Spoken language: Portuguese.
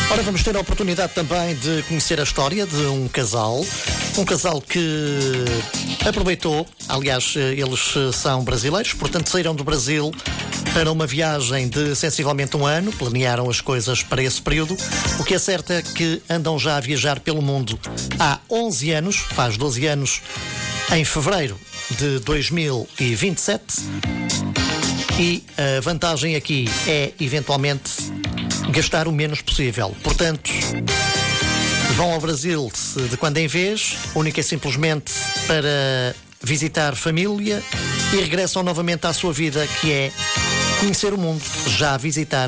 Ora, vamos ter a oportunidade também de conhecer a história de um casal que aproveitou, aliás, eles são brasileiros, portanto saíram do Brasil para uma viagem de sensivelmente um ano, planearam as coisas para esse período. O que é certo é que andam já a viajar pelo mundo há 11 anos, faz 12 anos em fevereiro de 2027, e a vantagem aqui é, eventualmente, gastar o menos possível. Portanto, vão ao Brasil de quando em vez, única e simplesmente para visitar família, e regressam novamente à sua vida, que é conhecer o mundo, já visitar